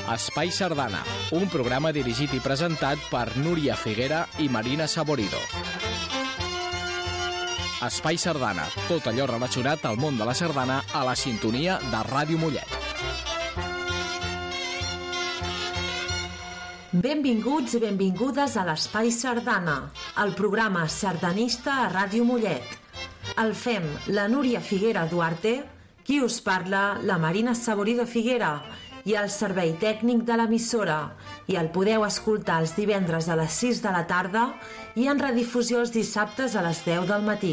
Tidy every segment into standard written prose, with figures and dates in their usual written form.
Espai Sardana, un programa dirigit i presentat per Núria Figuera i Marina Saborido. Espai Sardana, tot allò relacionat al món de la sardana a la sintonia de Ràdio Mollet. Benvinguts i benvingudes a l'Espai Sardana, el programa sardanista a Ràdio Mollet. El fem la Núria Figuera Duarte, qui us parla, la Marina Saborido Figuera, i el servei tècnic de l'emissora, i el podeu escoltar els divendres a les 6 de la tarda i en redifusió els dissabtes a les 10 del matí.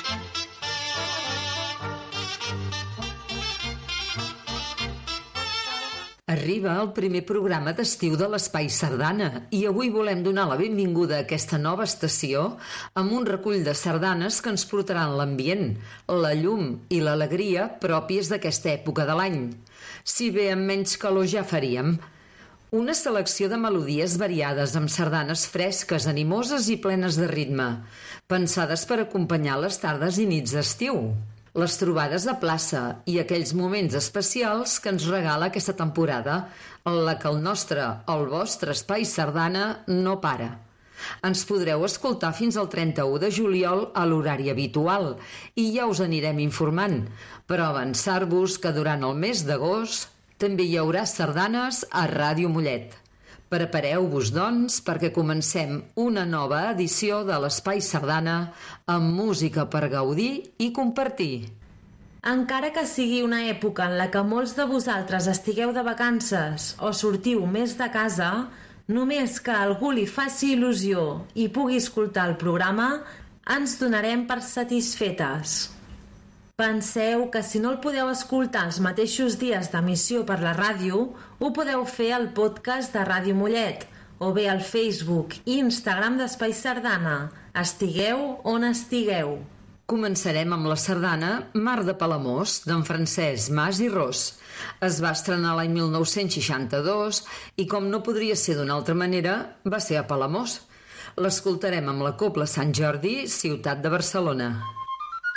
Arriba el primer programa d'estiu de l'Espai Sardana i avui volem donar la benvinguda a aquesta nova estació amb un recull de sardanes que ens portaran l'ambient, la llum i l'alegria pròpies d'aquesta època de l'any. Si bé amb menys calor ja faríem. Una selecció de melodies variades amb sardanes fresques, animoses i plenes de ritme, pensades per acompanyar les tardes i nits d'estiu. Les trobades de plaça i aquells moments especials que ens regala aquesta temporada, en la que el vostre Espai Sardana no para. Ens podreu escoltar fins al 31 de juliol a l'horari habitual i ja us anirem informant, però avançar-vos que durant el mes d'agost també hi haurà sardanes a Ràdio Mollet. Prepareu-vos, doncs, perquè comencem una nova edició de l'Espai Sardana amb música per gaudir i compartir. Encara que sigui una època en la que molts de vosaltres estigueu de vacances o sortiu més de casa, només que algú li faci il·lusió i pugui escoltar el programa, ens donarem per satisfetes. Penseu que si no el podeu escoltar els mateixos dies d'emissió per la ràdio, ho podeu fer al podcast de Ràdio Mollet o bé al Facebook i Instagram d'Espai Sardana. Estigueu on estigueu. Començarem amb la sardana Mar de Palamós, d'en Francesc Mas i Ros. Es va estrenar l'any 1962 i, com no podria ser d'una altra manera, va ser a Palamós. L'escoltarem amb la Cobla Sant Jordi, ciutat de Barcelona.